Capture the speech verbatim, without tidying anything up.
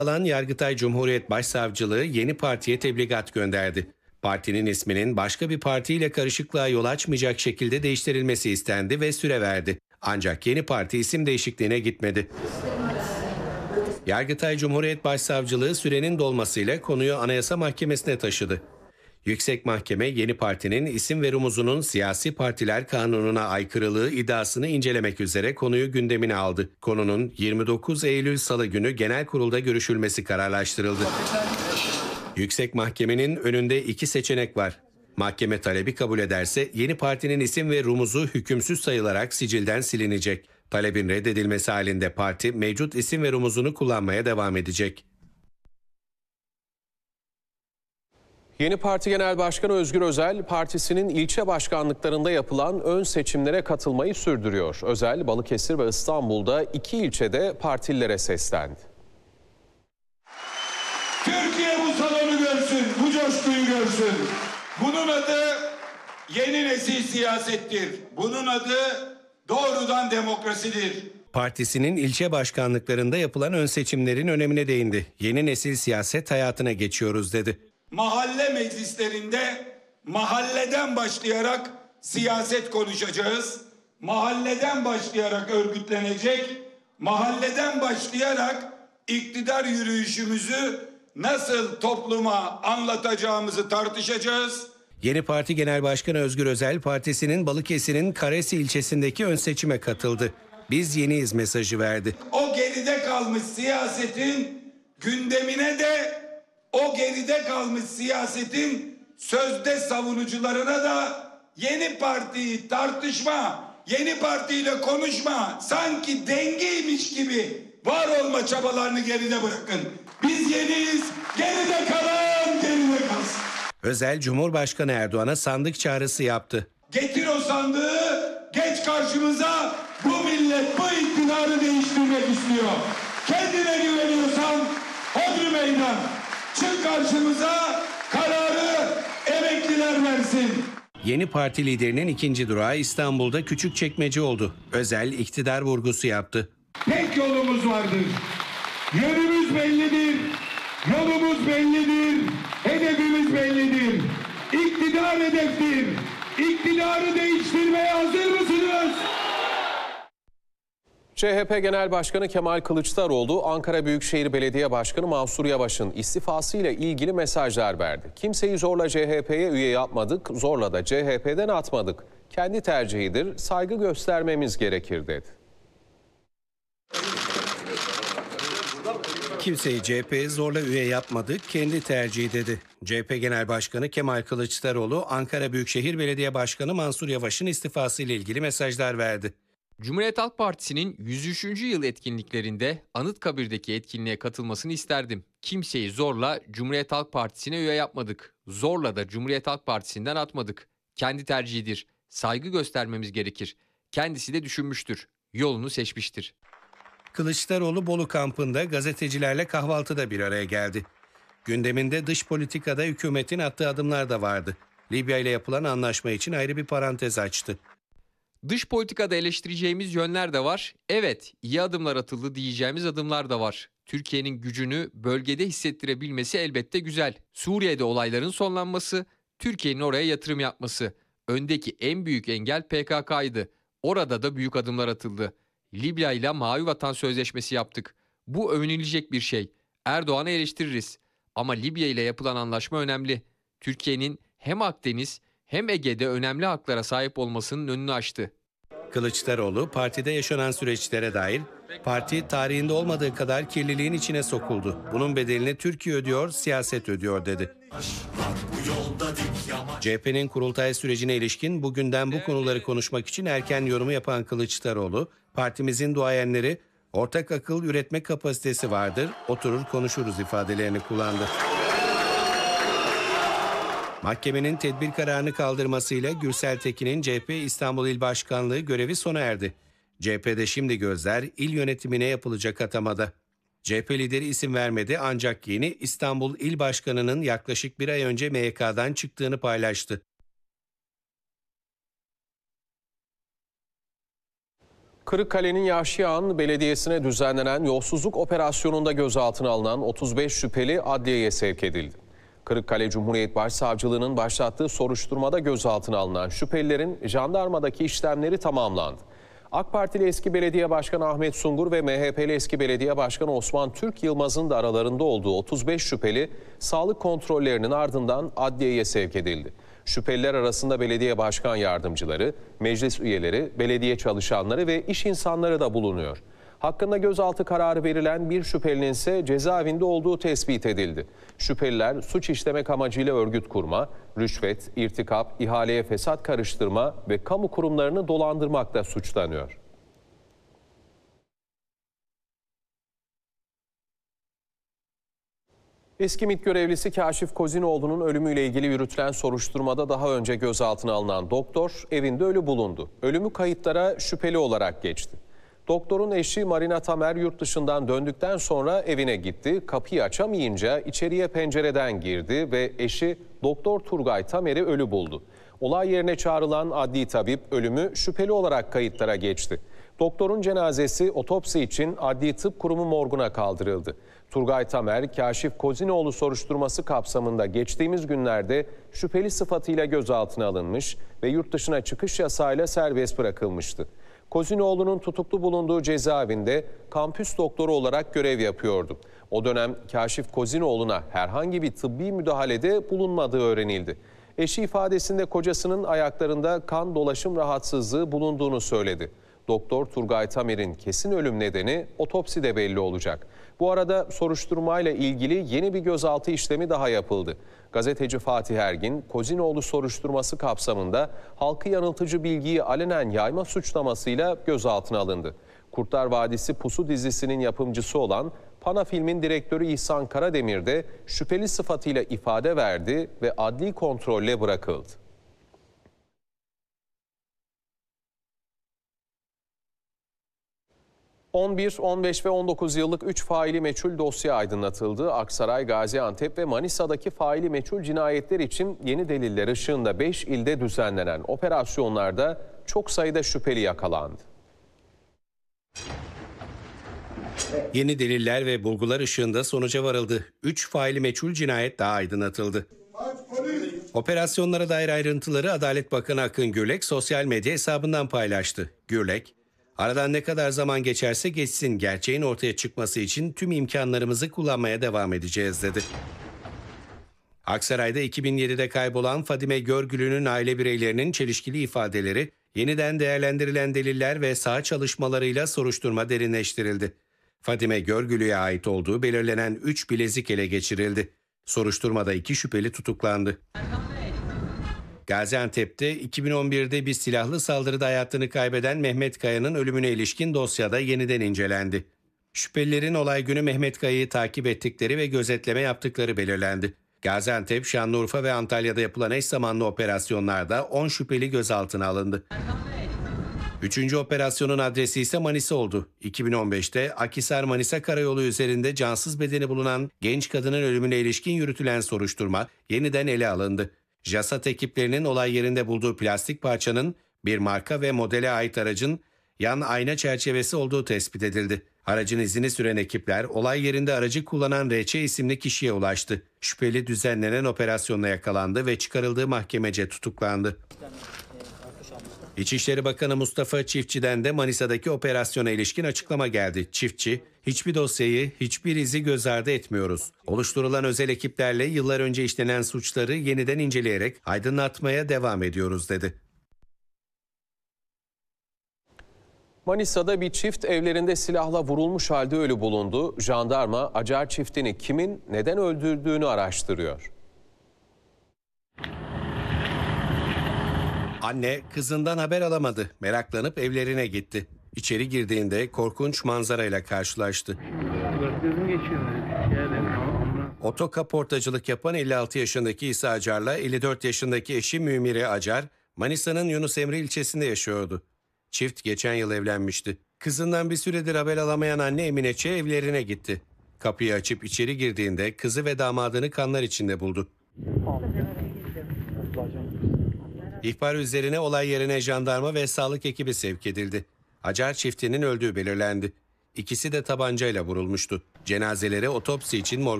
Alan Yargıtay Cumhuriyet Başsavcılığı yeni partiye tebligat gönderdi. Partinin isminin başka bir partiyle karışıklığa yol açmayacak şekilde değiştirilmesi istendi ve süre verdi. Ancak yeni parti isim değişikliğine gitmedi. Yargıtay Cumhuriyet Başsavcılığı sürenin dolmasıyla konuyu Anayasa Mahkemesi'ne taşıdı. Yüksek Mahkeme yeni partinin isim ve rumuzunun siyasi partiler kanununa aykırılığı iddiasını incelemek üzere konuyu gündemine aldı. Konunun yirmi dokuz Eylül Salı günü genel kurulda görüşülmesi kararlaştırıldı. Yüksek Mahkemenin önünde iki seçenek var. Mahkeme talebi kabul ederse yeni partinin isim ve rumuzu hükümsüz sayılarak sicilden silinecek. Talebin reddedilmesi halinde parti mevcut isim ve rumuzunu kullanmaya devam edecek. Yeni Parti Genel Başkanı Özgür Özel, partisinin ilçe başkanlıklarında yapılan ön seçimlere katılmayı sürdürüyor. Özel, Balıkesir ve İstanbul'da iki ilçede partililere seslendi. Türkiye bu salonu görsün, bu coşkuyu görsün. Bunun adı yeni nesil siyasettir. Bunun adı doğrudan demokrasidir. Partisinin ilçe başkanlıklarında yapılan ön seçimlerin önemine değindi. Yeni nesil siyaset hayatına geçiyoruz dedi. Mahalle meclislerinde mahalleden başlayarak siyaset konuşacağız. Mahalleden başlayarak örgütlenecek, mahalleden başlayarak iktidar yürüyüşümüzü nasıl topluma anlatacağımızı tartışacağız. Yeni Parti Genel Başkanı Özgür Özel, partisinin Balıkesir'in Karesi ilçesindeki ön seçime katıldı. Biz yeniyiz mesajı verdi. O geride kalmış siyasetin gündemine de o geride kalmış siyasetin sözde savunucularına da yeni partiyi tartışma, yeni partiyle konuşma, sanki dengeymiş gibi var olma çabalarını geride bırakın. Biz yeniyiz, geride kalan geride kalsın. Özel, Cumhurbaşkanı Erdoğan'a sandık çağrısı yaptı. Getir o sandığı, geç karşımıza, bu millet bu iktidarı değiştirmek istiyor. Kendine güveniyorsan hodri meydan. Çık karşımıza, kararı emekliler versin. Yeni parti liderinin ikinci durağı İstanbul'da Küçükçekmece oldu. Özel iktidar vurgusu yaptı. Tek yolumuz vardır. Yönümüz bellidir. Yolumuz bellidir. Hedefimiz bellidir. İktidar hedeftir. İktidarı değiştirmeye hazır mısınız? C H P Genel Başkanı Kemal Kılıçdaroğlu, Ankara Büyükşehir Belediye Başkanı Mansur Yavaş'ın istifasıyla ilgili mesajlar verdi. Kimseyi zorla C H P'ye üye yapmadık, zorla da C H P'den atmadık. Kendi tercihidir, saygı göstermemiz gerekir dedi. Kimseyi C H P'ye zorla üye yapmadık, kendi tercihi dedi. C H P Genel Başkanı Kemal Kılıçdaroğlu, Ankara Büyükşehir Belediye Başkanı Mansur Yavaş'ın istifasıyla ilgili mesajlar verdi. Cumhuriyet Halk Partisi'nin yüz üçüncü yıl etkinliklerinde Anıtkabir'deki etkinliğe katılmasını isterdim. Kimseyi zorla Cumhuriyet Halk Partisi'ne üye yapmadık. Zorla da Cumhuriyet Halk Partisi'nden atmadık. Kendi tercihidir. Saygı göstermemiz gerekir. Kendisi de düşünmüştür. Yolunu seçmiştir. Kılıçdaroğlu Bolu kampında gazetecilerle kahvaltıda bir araya geldi. Gündeminde dış politikada hükümetin attığı adımlar da vardı. Libya ile yapılan anlaşma için ayrı bir parantez açtı. Dış politikada eleştireceğimiz yönler de var. Evet, iyi adımlar atıldı diyeceğimiz adımlar da var. Türkiye'nin gücünü bölgede hissettirebilmesi elbette güzel. Suriye'de olayların sonlanması, Türkiye'nin oraya yatırım yapması. Öndeki en büyük engel P K K'ydı. Orada da büyük adımlar atıldı. Libya ile Mavi Vatan Sözleşmesi yaptık. Bu övünülecek bir şey. Erdoğan'ı eleştiririz. Ama Libya ile yapılan anlaşma önemli. Türkiye'nin hem Akdeniz hem Ege'de önemli haklara sahip olmasının önünü açtı. Kılıçdaroğlu partide yaşanan süreçlere dair parti tarihinde olmadığı kadar kirliliğin içine sokuldu. Bunun bedelini Türkiye ödüyor, siyaset ödüyor dedi. C H P'nin kurultay sürecine ilişkin bugünden bu konuları konuşmak için erken yorumu yapan Kılıçdaroğlu, partimizin duayenleri ortak akıl üretme kapasitesi vardır, oturur konuşuruz ifadelerini kullandı. Mahkemenin tedbir kararını kaldırmasıyla Gürsel Tekin'in C H P İstanbul İl Başkanlığı görevi sona erdi. C H P'de şimdi gözler il yönetimine yapılacak atamada. C H P lideri isim vermedi ancak yeni İstanbul İl Başkanı'nın yaklaşık bir ay önce M Y K'dan çıktığını paylaştı. Kırıkkale'nin Yaşlıhan Belediyesi'ne düzenlenen yolsuzluk operasyonunda gözaltına alınan otuz beş şüpheli adliyeye sevk edildi. Kırıkkale Cumhuriyet Başsavcılığı'nın başlattığı soruşturmada gözaltına alınan şüphelilerin jandarmadaki işlemleri tamamlandı. AK Partili eski belediye başkanı Ahmet Sungur ve M H P'li eski belediye başkanı Osman Türk Yılmaz'ın da aralarında olduğu otuz beş şüpheli sağlık kontrollerinin ardından adliyeye sevk edildi. Şüpheliler arasında belediye başkan yardımcıları, meclis üyeleri, belediye çalışanları ve iş insanları da bulunuyor. Hakkında gözaltı kararı verilen bir şüphelinin ise cezaevinde olduğu tespit edildi. Şüpheliler suç işlemek amacıyla örgüt kurma, rüşvet, irtikap, ihaleye fesat karıştırma ve kamu kurumlarını dolandırmakla suçlanıyor. Eski MİT görevlisi Kaşif Kozinoğlu'nun ölümüyle ilgili yürütülen soruşturmada daha önce gözaltına alınan doktor evinde ölü bulundu. Ölümü kayıtlara şüpheli olarak geçti. Doktorun eşi Marina Tamer yurt dışından döndükten sonra evine gitti. Kapıyı açamayınca içeriye pencereden girdi ve eşi Doktor Turgay Tamer'i ölü buldu. Olay yerine çağrılan adli tabip ölümü şüpheli olarak kayıtlara geçti. Doktorun cenazesi otopsi için Adli Tıp Kurumu morguna kaldırıldı. Turgay Tamer, Kaşif Kozinoğlu soruşturması kapsamında geçtiğimiz günlerde şüpheli sıfatıyla gözaltına alınmış ve yurt dışına çıkış yasağıyla serbest bırakılmıştı. Kozinoğlu'nun tutuklu bulunduğu cezaevinde kampüs doktoru olarak görev yapıyordu. O dönem Kaşif Kozinoğlu'na herhangi bir tıbbi müdahalede bulunmadığı öğrenildi. Eşi ifadesinde kocasının ayaklarında kan dolaşım rahatsızlığı bulunduğunu söyledi. Doktor Turgay Tamer'in kesin ölüm nedeni otopside belli olacak. Bu arada soruşturmayla ilgili yeni bir gözaltı işlemi daha yapıldı. Gazeteci Fatih Ergin, Kozinoğlu soruşturması kapsamında halkı yanıltıcı bilgiyi alenen yayma suçlamasıyla gözaltına alındı. Kurtlar Vadisi Pusu dizisinin yapımcısı olan Pana Film'in direktörü İhsan Karademir de şüpheli sıfatıyla ifade verdi ve adli kontrolle bırakıldı. on bir, on beş ve on dokuz yıllık üç faili meçhul dosya aydınlatıldı. Aksaray, Gaziantep ve Manisa'daki faili meçhul cinayetler için yeni deliller ışığında beş ilde düzenlenen operasyonlarda çok sayıda şüpheli yakalandı. Yeni deliller ve bulgular ışığında sonuca varıldı. üç faili meçhul cinayet daha aydınlatıldı. Operasyonlara dair ayrıntıları Adalet Bakanı Akın Gürlek sosyal medya hesabından paylaştı. Gürlek, "Aradan ne kadar zaman geçerse geçsin, gerçeğin ortaya çıkması için tüm imkanlarımızı kullanmaya devam edeceğiz," dedi. Aksaray'da iki bin yedide kaybolan Fadime Görgülü'nün aile bireylerinin çelişkili ifadeleri, yeniden değerlendirilen deliller ve saha çalışmalarıyla soruşturma derinleştirildi. Fadime Görgülü'ye ait olduğu belirlenen üç bilezik ele geçirildi. Soruşturmada iki şüpheli tutuklandı. Gaziantep'te iki bin on birde bir silahlı saldırıda hayatını kaybeden Mehmet Kaya'nın ölümüne ilişkin dosyada yeniden incelendi. Şüphelilerin olay günü Mehmet Kaya'yı takip ettikleri ve gözetleme yaptıkları belirlendi. Gaziantep, Şanlıurfa ve Antalya'da yapılan eş zamanlı operasyonlarda on şüpheli gözaltına alındı. Üçüncü operasyonun adresi ise Manisa oldu. iki bin on beşte Akhisar-Manisa Karayolu üzerinde cansız bedeni bulunan genç kadının ölümüne ilişkin yürütülen soruşturma yeniden ele alındı. JASAT ekiplerinin olay yerinde bulduğu plastik parçanın bir marka ve modele ait aracın yan ayna çerçevesi olduğu tespit edildi. Aracın izini süren ekipler olay yerinde aracı kullanan R Ç isimli kişiye ulaştı. Şüpheli düzenlenen operasyonla yakalandı ve çıkarıldığı mahkemece tutuklandı. İçişleri Bakanı Mustafa Çiftçi'den de Manisa'daki operasyona ilişkin açıklama geldi. Çiftçi, "Hiçbir dosyayı, hiçbir izi göz ardı etmiyoruz. Oluşturulan özel ekiplerle yıllar önce işlenen suçları yeniden inceleyerek aydınlatmaya devam ediyoruz," dedi. Manisa'da bir çift evlerinde silahla vurulmuş halde ölü bulundu. Jandarma Acar çiftini kimin neden öldürdüğünü araştırıyor. Anne kızından haber alamadı. Meraklanıp evlerine gitti. İçeri girdiğinde korkunç manzarayla karşılaştı. Otokaportacılık yapan elli altı yaşındaki İsa Acar'la elli dört yaşındaki eşi Mümire Acar, Manisa'nın Yunus Emre ilçesinde yaşıyordu. Çift geçen yıl evlenmişti. Kızından bir süredir haber alamayan anne Emine Ç. evlerine gitti. Kapıyı açıp içeri girdiğinde kızı ve damadını kanlar içinde buldu. İhbar üzerine olay yerine jandarma ve sağlık ekibi sevk edildi. Acar çiftinin öldüğü belirlendi. İkisi de tabancayla vurulmuştu. Cenazeleri otopsi için morga